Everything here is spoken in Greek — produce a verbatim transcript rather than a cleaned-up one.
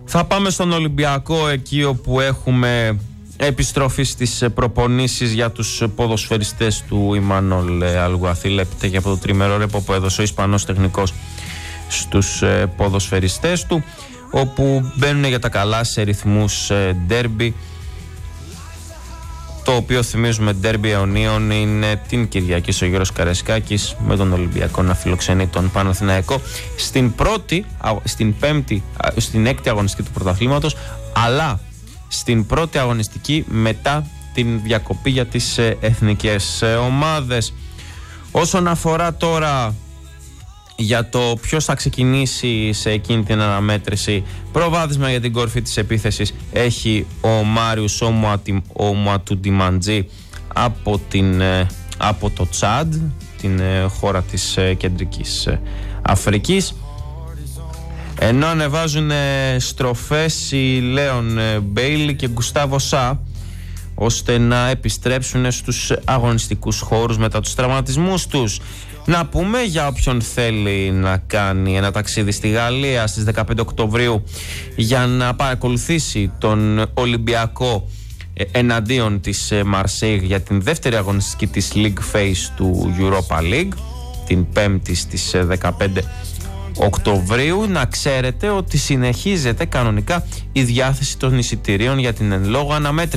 Θα πάμε στον Ολυμπιακό, εκεί όπου έχουμε επιστροφή στις προπονήσεις για τους ποδοσφαιριστές του Ιμάνολ Αλγουαθίλ, έπειτα και από το τριμερό ρέπο που έδωσε ο Ισπανός τεχνικός στους ποδοσφαιριστές του, όπου μπαίνουν για τα καλά σε ρυθμούς ντέρμπι, το οποίο θυμίζουμε ντέρμπι αιωνίων είναι την Κυριακή στο Γιώργος Καραϊσκάκης, με τον Ολυμπιακό να φιλοξενεί τον Παναθηναϊκό στην πρώτη, στην πέμπτη, στην έκτη αγωνιστική του πρωταθλήματος, αλλά στην πρώτη αγωνιστική μετά την διακοπή για τις εθνικές ομάδες. Όσον αφορά τώρα για το ποιος θα ξεκινήσει σε εκείνη την αναμέτρηση, προβάδισμα για την κορφή της επίθεσης έχει ο Μάριους Ομουατουντιμαντζή από, την, από το Τσάντ, την χώρα της Κεντρικής Αφρικής, ενώ ανεβάζουν στροφές οι Λέον Μπέιλι και Γκουστάβο Σα, ώστε να επιστρέψουν στους αγωνιστικούς χώρους μετά τους τραυματισμούς τους. Να πούμε για όποιον θέλει να κάνει ένα ταξίδι στη Γαλλία στις δεκαπέντε Οκτωβρίου για να παρακολουθήσει τον Ολυμπιακό εναντίον της Μαρσέιγ για την δεύτερη αγωνιστική της League Phase του Europa League την Πέμπτη στις δεκαπέντε Οκτωβρίου, να ξέρετε ότι συνεχίζεται κανονικά η διάθεση των εισιτηρίων για την εν λόγω αναμέτρηση.